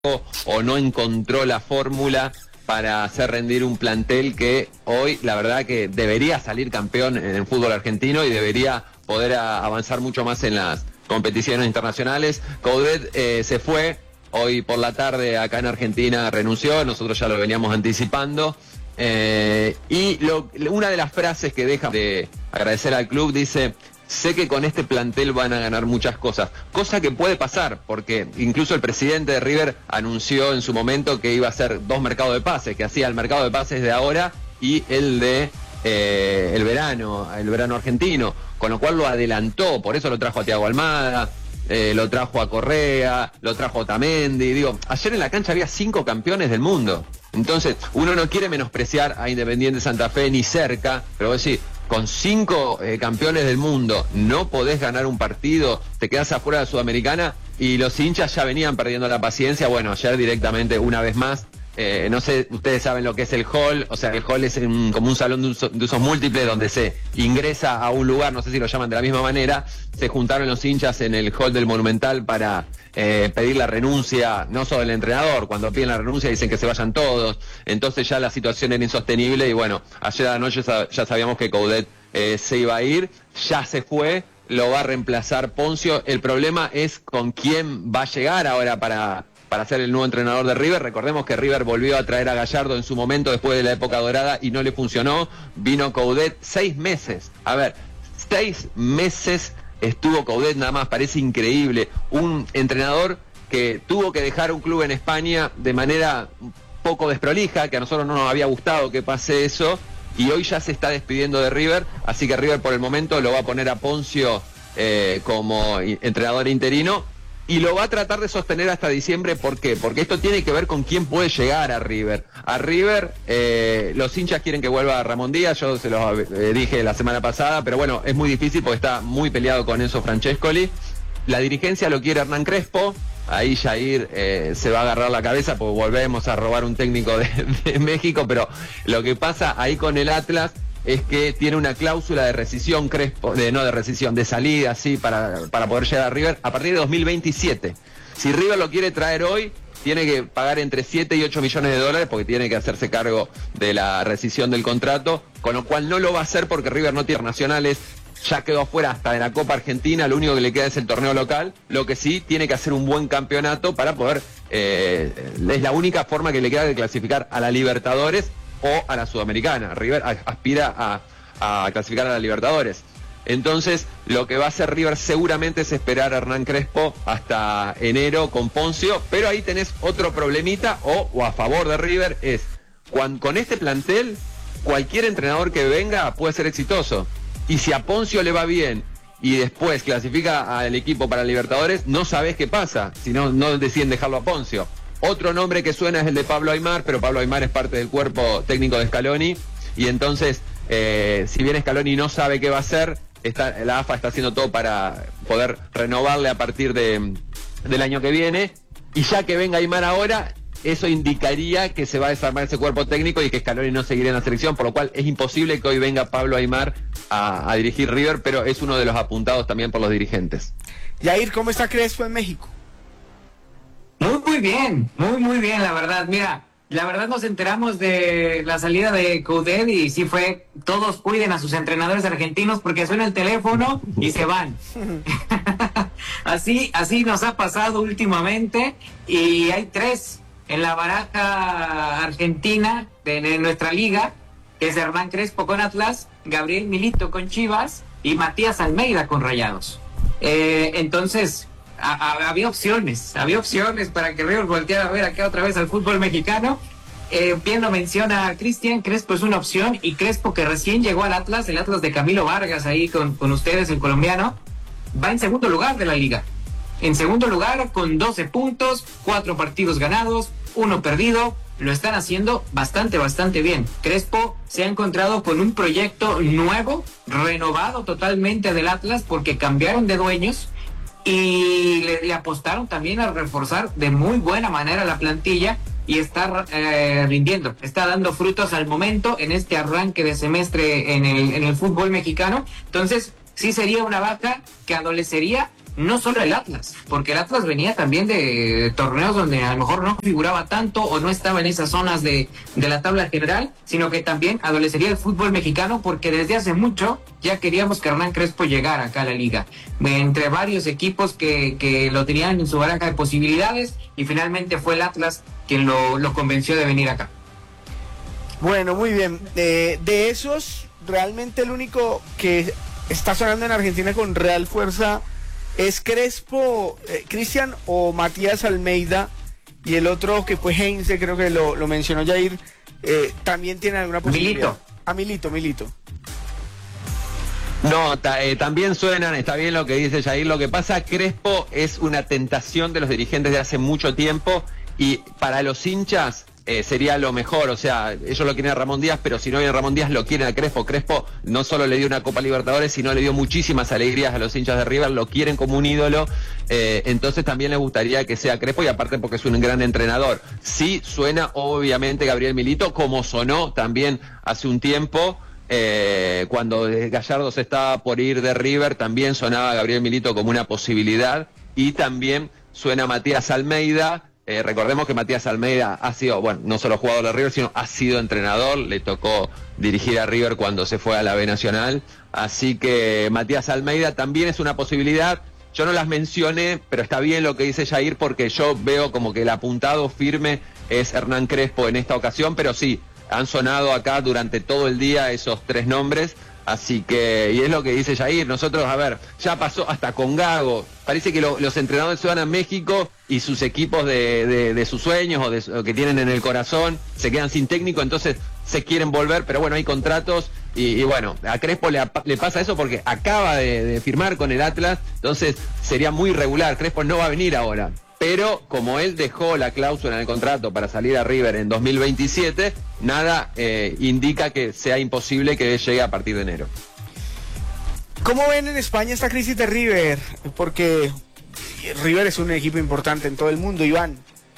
o no encontró la fórmula para hacer rendir un plantel que hoy, la verdad que debería salir campeón en el fútbol argentino y debería poder avanzar mucho más en las competiciones internacionales. Coudet se fue hoy por la tarde acá en Argentina, renunció, nosotros ya lo veníamos anticipando. Una de las frases que deja de agradecer al club dice: sé que con este plantel van a ganar muchas cosas, cosa que puede pasar, porque incluso el presidente de River anunció en su momento que iba a hacer 2 mercados de pases, que hacía el mercado de pases de ahora y el de el verano argentino, con lo cual lo adelantó, por eso lo trajo a Thiago Almada, lo trajo a Correa, lo trajo a Otamendi. Digo, ayer en la cancha había 5 campeones del mundo. Entonces, uno no quiere menospreciar a Independiente Santa Fe ni cerca, pero voy a decir, con 5 campeones del mundo no podés ganar un partido, te quedás afuera de la Sudamericana, y los hinchas ya venían perdiendo la paciencia. Bueno, ayer directamente, una vez más, no sé, ustedes saben lo que es el hall, o sea, el hall es como un salón de usos múltiples donde se ingresa a un lugar, no sé si lo llaman de la misma manera. Se juntaron los hinchas en el hall del Monumental para pedir la renuncia, no solo del entrenador, cuando piden la renuncia dicen que se vayan todos, entonces ya la situación era insostenible y bueno, ayer a la noche ya sabíamos que Coudet se iba a ir, ya se fue, lo va a reemplazar Ponzio. El problema es con quién va a llegar ahora para ser el nuevo entrenador de River. Recordemos que River volvió a traer a Gallardo en su momento después de la época dorada y no le funcionó. Vino Coudet 6 meses. A ver, 6 meses estuvo Coudet nada más, parece increíble. Un entrenador que tuvo que dejar un club en España de manera un poco desprolija, que a nosotros no nos había gustado que pase eso, y hoy ya se está despidiendo de River, así que River por el momento lo va a poner a Ponzio como entrenador interino, y lo va a tratar de sostener hasta diciembre. ¿Por qué? Porque esto tiene que ver con quién puede llegar a River. A River, los hinchas quieren que vuelva Ramón Díaz, yo se los dije la semana pasada, pero bueno, es muy difícil porque está muy peleado con Enzo Francescoli. La dirigencia lo quiere Hernán Crespo, ahí Jair se va a agarrar la cabeza porque volvemos a robar un técnico de México, pero lo que pasa ahí con el Atlas es que tiene una cláusula de rescisión Crespo, de salida, sí, para poder llegar a River a partir de 2027. Si River lo quiere traer hoy, tiene que pagar entre 7 y 8 millones de dólares porque tiene que hacerse cargo de la rescisión del contrato, con lo cual no lo va a hacer porque River no tiene nacionales, ya quedó afuera hasta de la Copa Argentina, lo único que le queda es el torneo local. Lo que sí, tiene que hacer un buen campeonato para poder, es la única forma que le queda de clasificar a la Libertadores o a la Sudamericana. River aspira a clasificar a la Libertadores. Entonces, lo que va a hacer River seguramente es esperar a Hernán Crespo hasta enero con Ponzio, pero ahí tenés otro problemita, o a favor de River, es con este plantel, cualquier entrenador que venga puede ser exitoso. Y si a Ponzio le va bien y después clasifica al equipo para Libertadores, no sabés qué pasa, si no deciden dejarlo a Ponzio. Otro nombre que suena es el de Pablo Aimar, pero Pablo Aimar es parte del cuerpo técnico de Scaloni, y entonces, si bien Scaloni no sabe qué va a hacer, la AFA está haciendo todo para poder renovarle a partir del año que viene, y ya que venga Aimar ahora, eso indicaría que se va a desarmar ese cuerpo técnico y que Scaloni no seguiría en la selección, por lo cual es imposible que hoy venga Pablo Aimar a dirigir River, pero es uno de los apuntados también por los dirigentes. Yair, ¿cómo está Crespo en México? Muy bien, muy bien, la verdad. Mira, la verdad nos enteramos de la salida de Coudet y sí fue, todos cuiden a sus entrenadores argentinos porque suena el teléfono y se van. Así nos ha pasado últimamente, y hay 3 en la baraja argentina de nuestra liga, que es Hernán Crespo con Atlas, Gabriel Milito con Chivas y Matías Almeida con Rayados. Entonces, había opciones para que River volteara a ver acá otra vez al fútbol mexicano. Bien lo menciona Cristian, Crespo es una opción, y Crespo, que recién llegó al Atlas, el Atlas de Camilo Vargas, ahí con ustedes, el colombiano, va en segundo lugar de la liga. En segundo lugar, con 12 puntos, 4 partidos ganados, 1 perdido. Lo están haciendo bastante bien. Crespo se ha encontrado con un proyecto nuevo, renovado totalmente del Atlas, porque cambiaron de dueños y le apostaron también a reforzar de muy buena manera la plantilla, y está rindiendo, está dando frutos al momento en este arranque de semestre en el fútbol mexicano. Entonces, sí sería una baja que adolecería no solo el Atlas, porque el Atlas venía también de torneos donde a lo mejor no figuraba tanto o no estaba en esas zonas de la tabla general, sino que también adolecería el fútbol mexicano, porque desde hace mucho ya queríamos que Hernán Crespo llegara acá a la liga, entre varios equipos que lo tenían en su baraja de posibilidades, y finalmente fue el Atlas quien lo convenció de venir acá. Bueno, muy bien. De esos, realmente el único que está sonando en Argentina con real fuerza es Crespo, Cristian, o Matías Almeida, y el otro que fue Heinze, creo que lo mencionó Jair, también tiene alguna posibilidad. Milito. No, también suenan, está bien lo que dice Jair. Lo que pasa, Crespo es una tentación de los dirigentes de hace mucho tiempo, y para los hinchas sería lo mejor. O sea, ellos lo quieren a Ramón Díaz, pero si no viene Ramón Díaz, lo quieren a Crespo. Crespo no solo le dio una Copa Libertadores, sino le dio muchísimas alegrías a los hinchas de River, lo quieren como un ídolo, entonces también les gustaría que sea Crespo, y aparte porque es un gran entrenador. Sí suena obviamente Gabriel Milito, como sonó también hace un tiempo, cuando Gallardo se estaba por ir de River, también sonaba Gabriel Milito como una posibilidad, y también suena Matías Almeida. Recordemos que Matías Almeida ha sido, bueno, no solo jugador de River, sino ha sido entrenador, le tocó dirigir a River cuando se fue a la B Nacional, así que Matías Almeida también es una posibilidad. Yo no las mencioné, pero está bien lo que dice Jair, porque yo veo como que el apuntado firme es Hernán Crespo en esta ocasión, pero sí, han sonado acá durante todo el día esos tres nombres. Así que, y es lo que dice Jair, nosotros, a ver, ya pasó hasta con Gago, parece que los entrenadores se van a México y sus equipos de sus sueños o que tienen en el corazón se quedan sin técnico, entonces se quieren volver, pero bueno, hay contratos, y bueno, a Crespo le pasa eso porque acaba de firmar con el Atlas, entonces sería muy irregular. Crespo no va a venir ahora, pero como él dejó la cláusula en el contrato para salir a River en 2027, nada indica que sea imposible que llegue a partir de enero. ¿Cómo ven en España esta crisis de River? Porque River es un equipo importante en todo el mundo, Iván.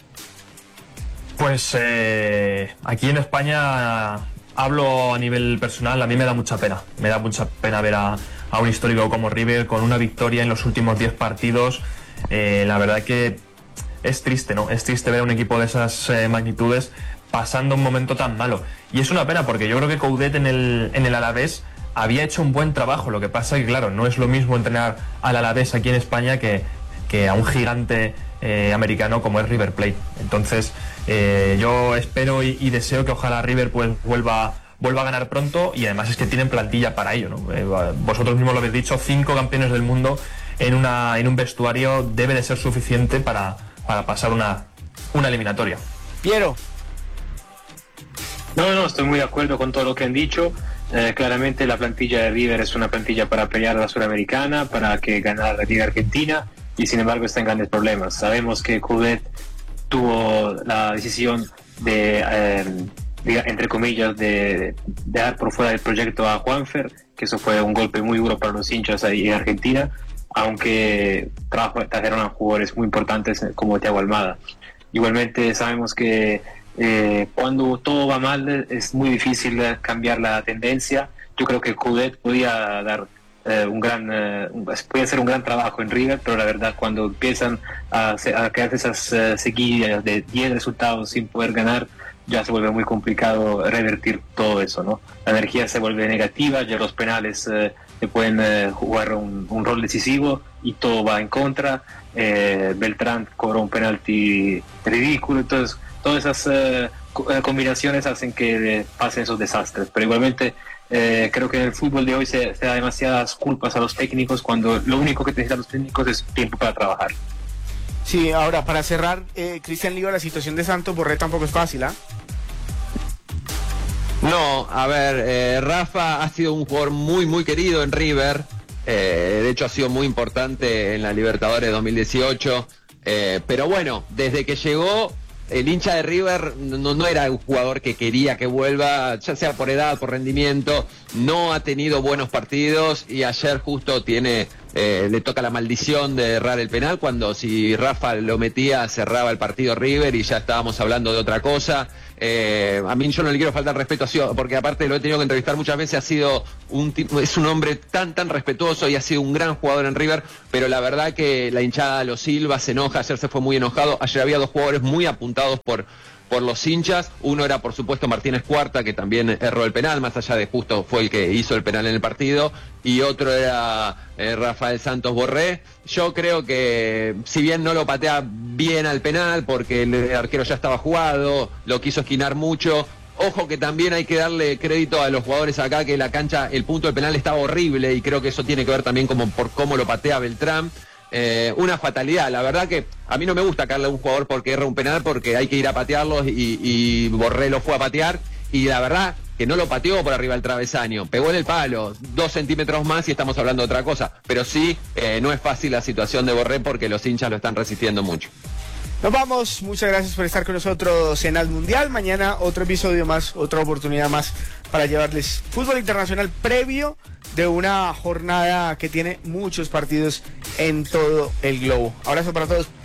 Pues aquí en España, hablo a nivel personal, a mí me da mucha pena. Me da mucha pena ver a un histórico como River con una victoria en los últimos 10 partidos. La verdad que es triste, ¿no? Es triste ver a un equipo de esas magnitudes pasando un momento tan malo. Y es una pena porque yo creo que Coudet en el Alavés había hecho un buen trabajo. Lo que pasa es que, claro, no es lo mismo entrenar al Alavés aquí en España que a un gigante americano como es River Plate. Entonces, yo espero y deseo que ojalá River pues vuelva a ganar pronto, y además es que tienen plantilla para ello, ¿no? Vosotros mismos lo habéis dicho, 5 campeones del mundo en un vestuario debe de ser suficiente para pasar una eliminatoria. Piero. No, estoy muy de acuerdo con todo lo que han dicho. Claramente la plantilla de River es una plantilla para pelear a la Sudamericana, para que ganar la Liga Argentina, y sin embargo está en grandes problemas. Sabemos que Coudet tuvo la decisión de, entre comillas, de dejar por fuera del proyecto a Juanfer, que eso fue un golpe muy duro para los hinchas ahí en Argentina, aunque trajeron a jugadores muy importantes como Thiago Almada. Igualmente sabemos que cuando todo va mal es muy difícil cambiar la tendencia. Yo creo que Coudet podía dar podía hacer un gran trabajo en River, pero la verdad cuando empiezan a quedarse esas seguidas de 10 resultados sin poder ganar, ya se vuelve muy complicado revertir todo eso, ¿no? La energía se vuelve negativa, ya los penales se pueden jugar un rol decisivo y todo va en contra. Beltrán cobró un penalti ridículo, entonces todas esas combinaciones hacen que pasen esos desastres, pero igualmente creo que en el fútbol de hoy se da demasiadas culpas a los técnicos cuando lo único que necesitan los técnicos es tiempo para trabajar. Sí, ahora para cerrar, Cristian Lío, la situación de Santos Borré tampoco es fácil, ¿ah? No, a ver, Rafa ha sido un jugador muy, muy querido en River. De hecho ha sido muy importante en la Libertadores 2018. Pero bueno, desde que llegó, el hincha de River no era un jugador que quería que vuelva, ya sea por edad, por rendimiento. No ha tenido buenos partidos, y ayer justo tiene le toca la maldición de errar el penal, cuando si Rafa lo metía cerraba el partido River y ya estábamos hablando de otra cosa. A mí yo no le quiero faltar respeto, porque aparte lo he tenido que entrevistar muchas veces, ha sido es un hombre tan respetuoso y ha sido un gran jugador en River, pero la verdad que la hinchada lo silba, se enoja, ayer se fue muy enojado, ayer había dos jugadores muy apuntados por los hinchas. Uno era por supuesto Martínez Cuarta, que también erró el penal, más allá de justo fue el que hizo el penal en el partido, y otro era Rafael Santos Borré. Yo creo que si bien no lo patea bien al penal porque el arquero ya estaba jugado, lo quiso esquinar mucho. Ojo que también hay que darle crédito a los jugadores acá, que la cancha, el punto del penal estaba horrible, y creo que eso tiene que ver también como por cómo lo patea Beltrán. Una fatalidad, la verdad que a mí no me gusta caerle a un jugador porque erra un penal, porque hay que ir a patearlos, y Borré lo fue a patear, y la verdad que no lo pateó por arriba del travesaño, pegó en el palo 2 centímetros más y estamos hablando de otra cosa, pero sí, no es fácil la situación de Borré porque los hinchas lo están resistiendo mucho. Nos vamos, muchas gracias por estar con nosotros en Al Mundial. Mañana otro episodio más, otra oportunidad más para llevarles fútbol internacional previo de una jornada que tiene muchos partidos en todo el globo. Abrazo para todos.